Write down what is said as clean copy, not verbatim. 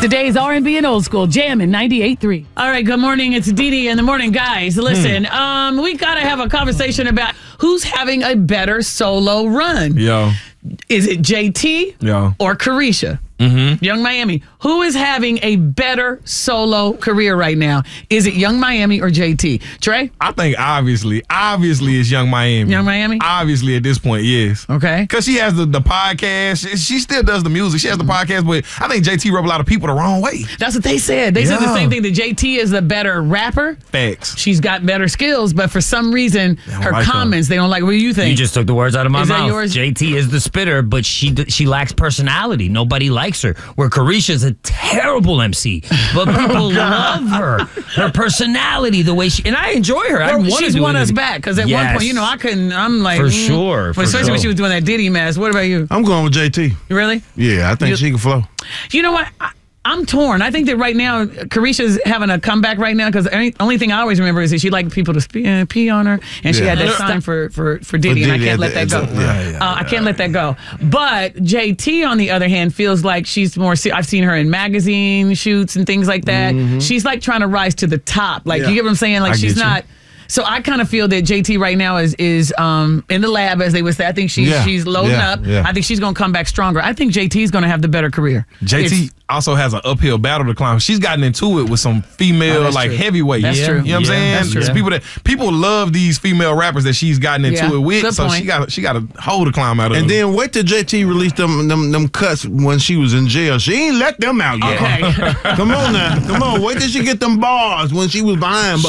Today's R&B and old school jam in 98.3. All right, good morning. It's Dee Dee in the morning, guys. Listen, we got to have a conversation about who's having a better solo run. Yo. Is it JT or Caresha? Young Miami. Who is having a better solo career right now? Is it Young Miami or JT? Trey? I think obviously it's Young Miami. Young Miami? Obviously at this point, yes. Okay. Because she has the podcast. She still does the music. She has the podcast, but I think JT rub a lot of people the wrong way. That's what they said. They said the same thing, that JT is the better rapper. Facts. She's got better skills, but for some reason, her like comments, they don't like. What do you think? You just took the words out of my Is that mouth. yours? JT is the spitter, but she lacks personality. Nobody likes her. Where Caresha's a terrible MC, but people love her. Her personality, the way she, and I enjoy her. I want to She's do won it. us back, because at one point, I couldn't. I'm like, For sure. Especially when she was doing that Diddy mess. What about you? I'm going with JT. Really? Yeah, I think she can flow. You know what? I'm torn. I think that right now, Caresha's having a comeback right now, because the only thing I always remember is that she liked people to pee on her, and she had that sign for Diddy, and I can't let that go. I can't let that go. But JT, on the other hand, feels like she's more. I've seen her in magazine shoots and things like that. She's like trying to rise to the top. Like, you get what I'm saying? Like, she's not. So I kind of feel that JT right now is in the lab, as they would say. I think she's loading up. Yeah. I think she's going to come back stronger. I think JT is going to have the better career. JT also has an uphill battle to climb. She's gotten into it with some female heavyweights. That's true. You know what I'm saying? That's true. There's people love these female rappers that she's gotten into it with. Good so point. she got a hole to climb out of. And then wait till JT released them cuts when she was in jail. She ain't let them out yet. Okay. Come on now. Come on. Wait till she get them bars when she was behind bars.